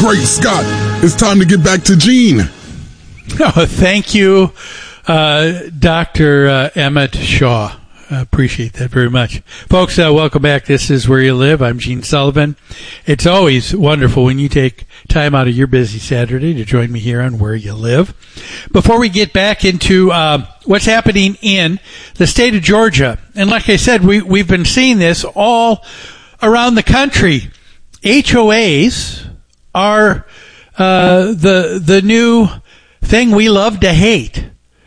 Great Scott, it's time to get back to Gene. Oh, thank you, Dr. Emmett Shaw. I appreciate that very much. Folks, welcome back. This is Where You Live. I'm Gene Sullivan. It's always wonderful when you take time out of your busy Saturday to join me here on Where You Live. Before we get back into what's happening in the state of Georgia, and like I said, we've been seeing this all around the country. HOAs are the new thing we love to hate.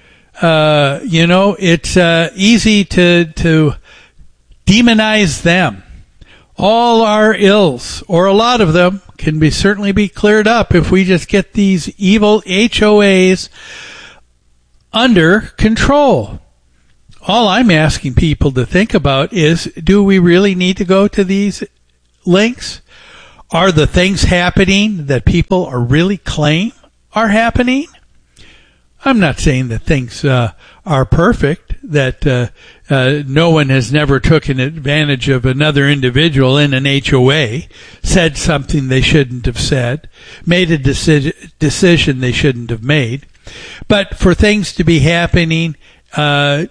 It's easy to demonize them. All our ills, or a lot of them, can certainly be cleared up if we just get these evil HOAs under control. All I'm asking people to think about is, do we really need to go to these links? Are the things happening that people are really claim are happening? I'm not saying that things are perfect, that no one has never taken advantage of another individual in an HOA, said something they shouldn't have said, made a decision they shouldn't have made. But for things to be happening to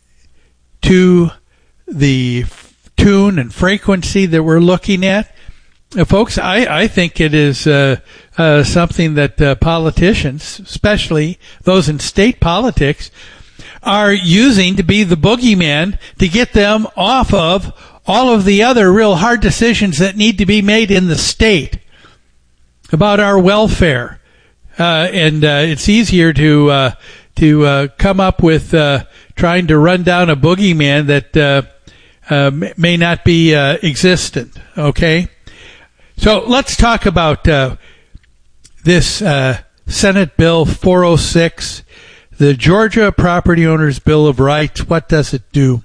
the tune and frequency that we're looking at, folks, I think it is something that politicians, especially those in state politics, are using to be the boogeyman to get them off of all of the other real hard decisions that need to be made in the state about our welfare. And it's easier to come up with trying to run down a boogeyman that may not be existent. Okay. So let's talk about this Senate Bill 406, the Georgia Property Owners Bill of Rights. What does it do?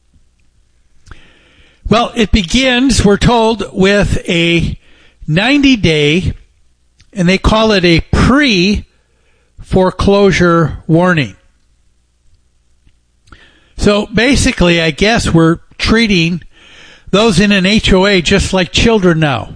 Well, it begins, we're told, with a 90-day, and they call it a pre-foreclosure warning. So basically, I guess we're treating those in an HOA just like children now.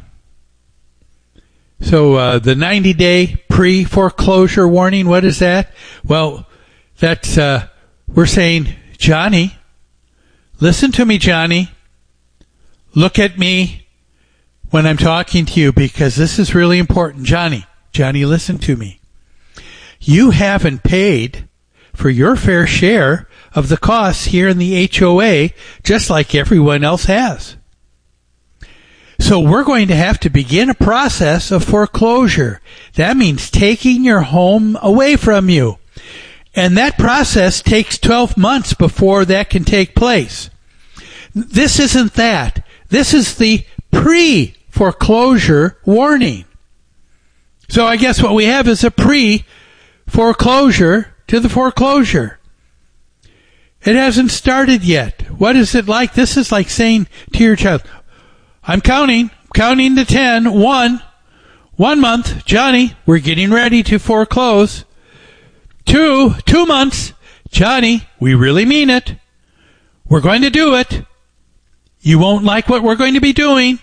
So the 90-day pre-foreclosure warning, what is that? Well, that's we're saying, Johnny, listen to me, Johnny. Look at me when I'm talking to you, because this is really important. Johnny, listen to me. You haven't paid for your fair share of the costs here in the HOA, just like everyone else has. So we're going to have to begin a process of foreclosure. That means taking your home away from you. And that process takes 12 months before that can take place. This isn't that. This is the pre-foreclosure warning. So I guess what we have is a pre-foreclosure to the foreclosure. It hasn't started yet. What is it like? This is like saying to your child, I'm counting to 10. 1 month, Johnny, we're getting ready to foreclose. 2 months, Johnny, we really mean it. We're going to do it. You won't like what we're going to be doing.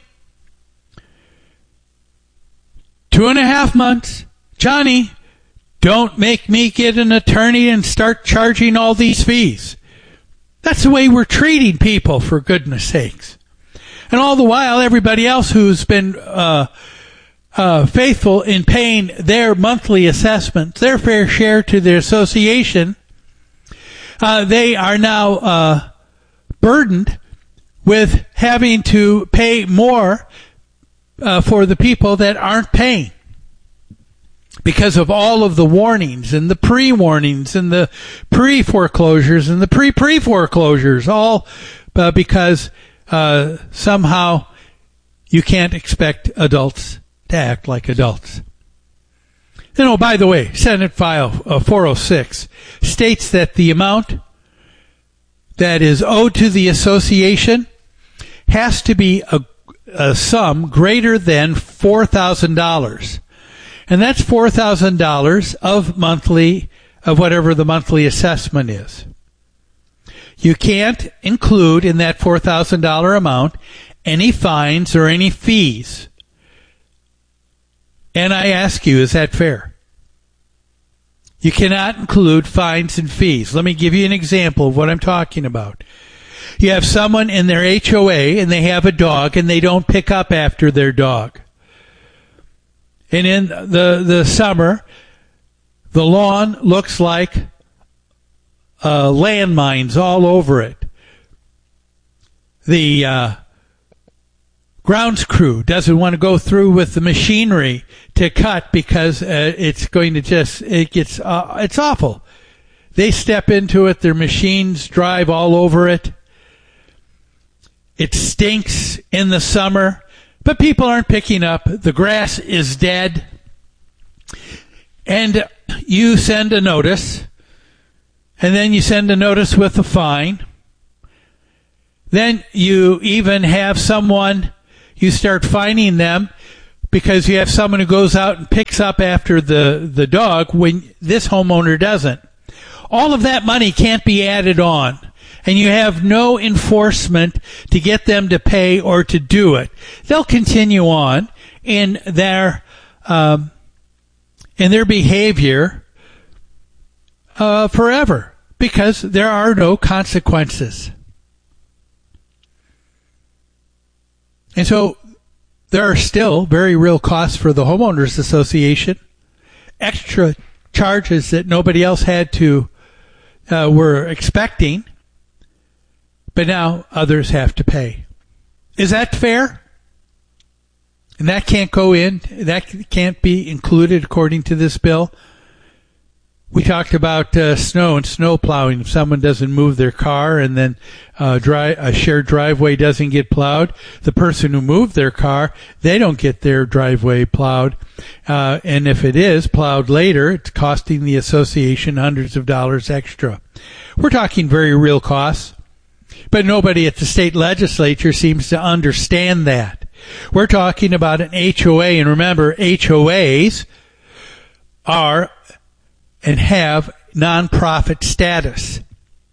2.5 months, Johnny, don't make me get an attorney and start charging all these fees. That's the way we're treating people, for goodness sakes. And all the while, everybody else who's been faithful in paying their monthly assessment, their fair share to the association, they are now burdened with having to pay more for the people that aren't paying, because of all of the warnings and the pre-warnings and the pre-foreclosures and the pre-foreclosures, all because somehow you can't expect adults to act like adults. And oh, by the way, Senate File 406 states that the amount that is owed to the association has to be a sum greater than $4,000. And that's $4,000 of whatever the monthly assessment is. You can't include in that $4,000 amount any fines or any fees And I ask you, is that fair? You cannot include fines and fees. Let me give you an example of what I'm talking about. You have someone in their HOA and they have a dog and they don't pick up after their dog. And in the summer, the lawn looks like landmines all over it. The grounds crew doesn't want to go through with the machinery to cut because it's going to it's awful. They step into it, their machines drive all over it. It stinks in the summer, but people aren't picking up. The grass is dead. And you send a notice, and then you send a notice with a fine. Then you even have someone, you start fining them because you have someone who goes out and picks up after the dog when this homeowner doesn't. All of that money can't be added on, and you have no enforcement to get them to pay or to do it. They'll continue on in their behavior forever because there are no consequences. And so there are still very real costs for the homeowners association, extra charges that nobody else had to were expecting, but now others have to pay. Is that fair? And that can't go in, that can't be included according to this bill. We talked about snow and snow plowing. If someone doesn't move their car and then a shared driveway doesn't get plowed, the person who moved their car, they don't get their driveway plowed. And if it is plowed later, it's costing the association hundreds of dollars extra. We're talking very real costs, but nobody at the state legislature seems to understand that. We're talking about an HOA, and remember, HOAs are and have nonprofit status.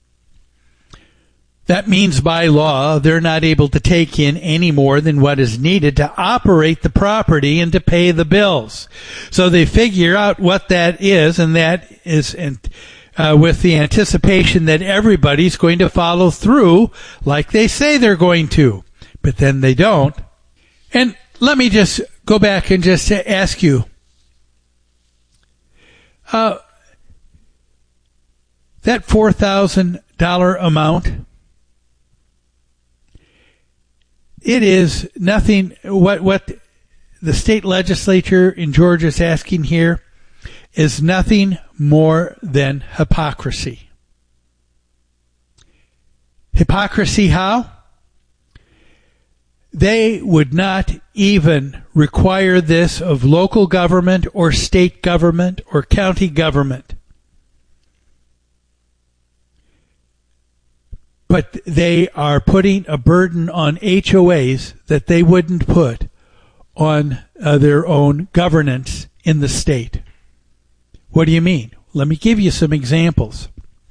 That means by law they're not able to take in any more than what is needed to operate the property and to pay the bills. So they figure out what that is, and that is with the anticipation that everybody's going to follow through like they say they're going to, but then they don't. And let me just go back and just ask you, that $4,000 amount, it is nothing. What the state legislature in Georgia is asking here is nothing more than hypocrisy. Hypocrisy how? They would not even require this of local government or state government or county government. But they are putting a burden on HOAs that they wouldn't put on their own governance in the state. What do you mean? Let me give you some examples.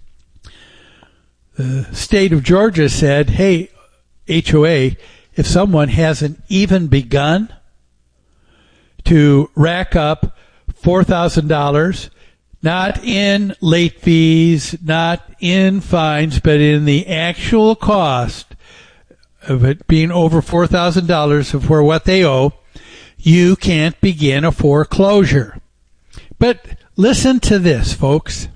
The state of Georgia said, hey, HOA, if someone hasn't even begun to rack up $4,000, not in late fees, not in fines, but in the actual cost of it being over $4,000 for what they owe, you can't begin a foreclosure. But listen to this, folks.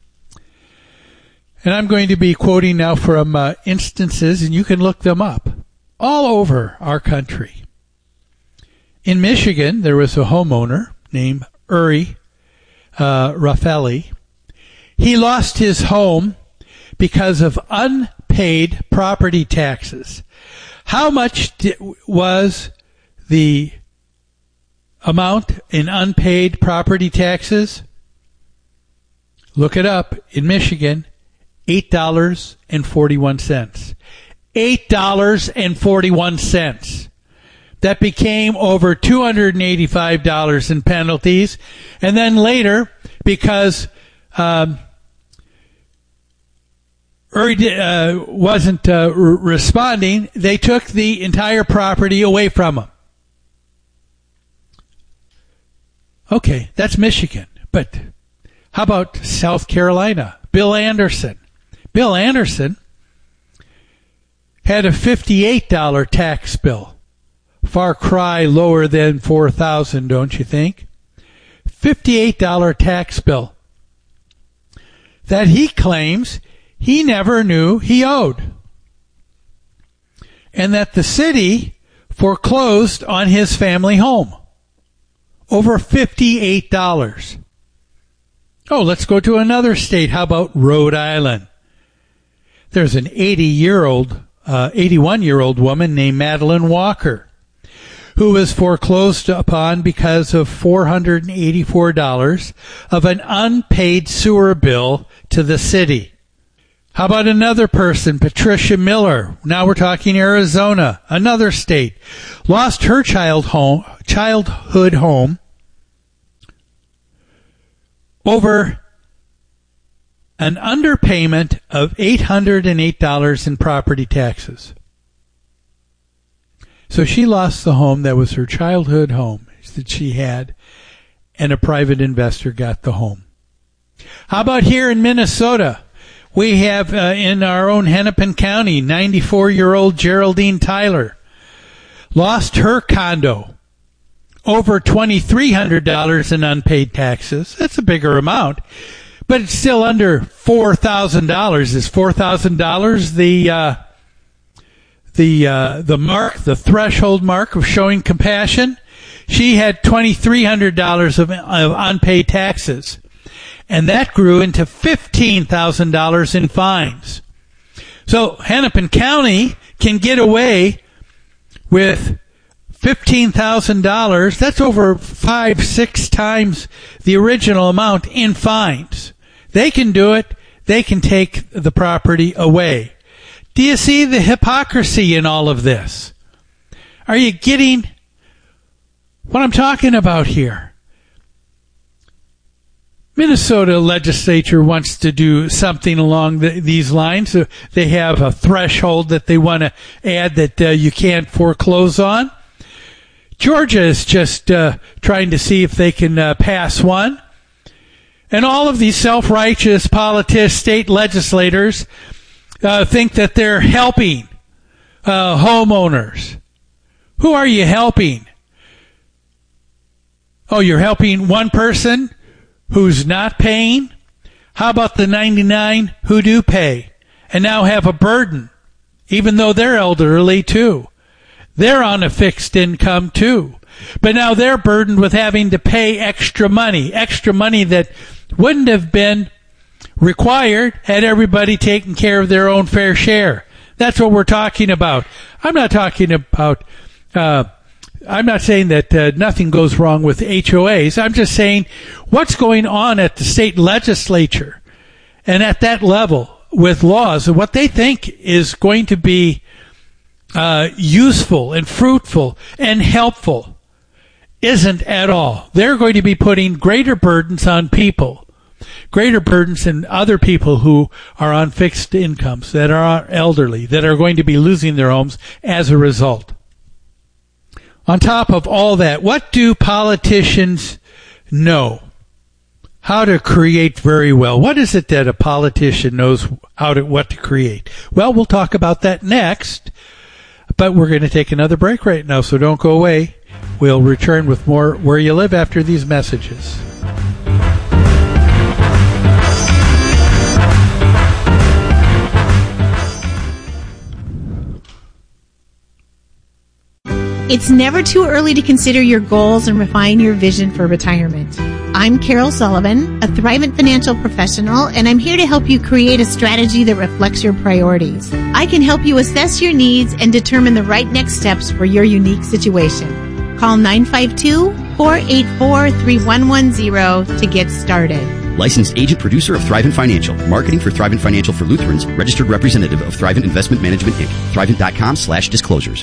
And I'm going to be quoting now from instances, and you can look them up, all over our country. In Michigan, there was a homeowner named Uri Raffelli. He lost his home because of unpaid property taxes. How much was the amount in unpaid property taxes? Look it up. In Michigan, $8.41. $8.41. That became over $285 in penalties. And then later, because Uri wasn't responding, they took the entire property away from him. Okay, that's Michigan. But how about South Carolina? Bill Anderson. Bill Anderson had a $58 tax bill. Far cry lower than $4,000, don't you think? $58 tax bill that he claims he never knew he owed. And that the city foreclosed on his family home. Over $58. Oh, let's go to another state. How about Rhode Island? There's an 81-year-old woman named Madeline Walker who was foreclosed upon because of $484 of an unpaid sewer bill to the city. How about another person, Patricia Miller? Now we're talking Arizona, another state. Lost her childhood home over an underpayment of $808 in property taxes. So she lost the home that was her childhood home that she had, and a private investor got the home. How about here in Minnesota? We have in our own Hennepin County, 94-year-old Geraldine Tyler lost her condo over $2,300 in unpaid taxes. That's a bigger amount, but it's still under $4,000. Is $4,000 the mark, the threshold mark of showing compassion? She had $2,300 of unpaid taxes, and that grew into $15,000 in fines. So Hennepin County can get away with $15,000. That's over 5-6 times the original amount in fines. They can do it. They can take the property away. Do you see the hypocrisy in all of this? Are you getting what I'm talking about here? Minnesota legislature wants to do something along these lines. They have a threshold that they want to add that you can't foreclose on. Georgia is just trying to see if they can pass one. And all of these self-righteous state legislators think that they're helping homeowners. Who are you helping? Oh, you're helping one person who's not paying? How about the 99 who do pay and now have a burden, even though they're elderly too? They're on a fixed income too. But now they're burdened with having to pay extra money that wouldn't have been required had everybody taken care of their own fair share. That's what we're talking about. I'm not talking about, I'm not saying that nothing goes wrong with HOAs. I'm just saying what's going on at the state legislature and at that level with laws and what they think is going to be useful and fruitful and helpful isn't at all. They're going to be putting greater burdens on people, greater burdens than other people who are on fixed incomes, that are elderly, that are going to be losing their homes as a result. On top of all that, what do politicians know how to create very well? What is it that a politician knows what to create? Well, we'll talk about that next, but we're going to take another break right now, so don't go away. We'll return with more Where You Live after these messages. It's never too early to consider your goals and refine your vision for retirement. I'm Carol Sullivan, a Thrivent financial professional, and I'm here to help you create a strategy that reflects your priorities. I can help you assess your needs and determine the right next steps for your unique situation. Call 952-484-3110 to get started. Licensed agent producer of Thrivent Financial. Marketing for Thrivent Financial for Lutherans. Registered representative of Thrivent Investment Management, Inc. Thrivent.com/disclosures.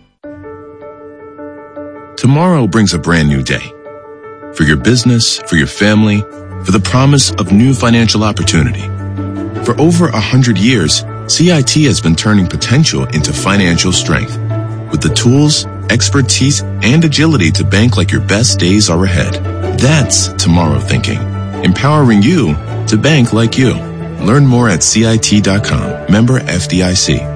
Tomorrow brings a brand new day. For your business, for your family, for the promise of new financial opportunity. For over 100 years, CIT has been turning potential into financial strength. With the tools, expertise, and agility to bank like your best days are ahead. That's tomorrow thinking, empowering you to bank like you. Learn more at CIT.com. Member FDIC.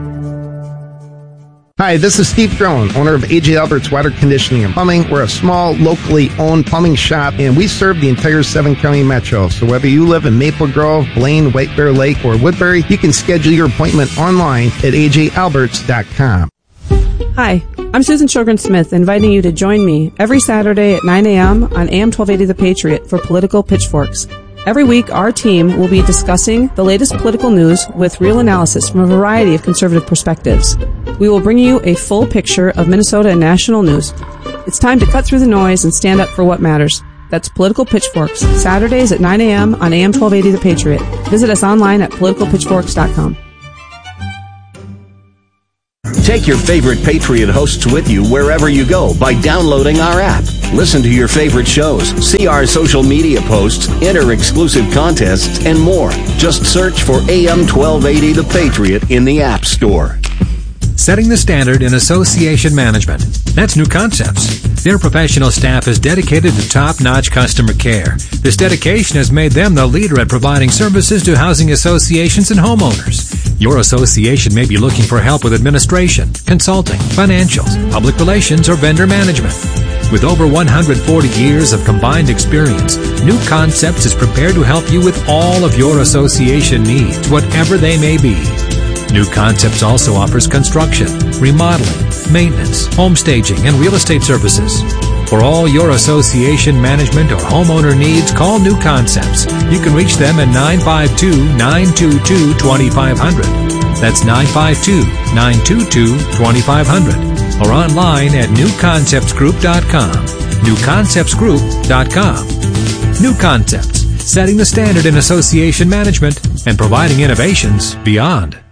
Hi, this is Steve Drone, owner of A.J. Albert's Water Conditioning and Plumbing. We're a small, locally owned plumbing shop, and we serve the entire 7-county metro. So whether you live in Maple Grove, Blaine, White Bear Lake, or Woodbury, you can schedule your appointment online at AJAlberts.com. Hi, I'm Susan Sjogren-Smith, inviting you to join me every Saturday at 9 a.m. on AM 1280 The Patriot for Political Pitchforks. Every week, our team will be discussing the latest political news with real analysis from a variety of conservative perspectives. We will bring you a full picture of Minnesota and national news. It's time to cut through the noise and stand up for what matters. That's Political Pitchforks, Saturdays at 9 a.m. on AM 1280 The Patriot. Visit us online at politicalpitchforks.com. Take your favorite Patriot hosts with you wherever you go by downloading our app. Listen to your favorite shows, see our social media posts, enter exclusive contests, and more. Just search for AM 1280 The Patriot in the App Store. Setting the standard in association management. That's New Concepts. Their professional staff is dedicated to top-notch customer care. This dedication has made them the leader at providing services to housing associations and homeowners. Your association may be looking for help with administration, consulting, financials, public relations, or vendor management. With over 140 years of combined experience, New Concepts is prepared to help you with all of your association needs, whatever they may be. New Concepts also offers construction, remodeling, maintenance, home staging, and real estate services. For all your association management or homeowner needs, call New Concepts. You can reach them at 952-922-2500. That's 952-922-2500. Or online at newconceptsgroup.com. newconceptsgroup.com. New Concepts, setting the standard in association management and providing innovations beyond.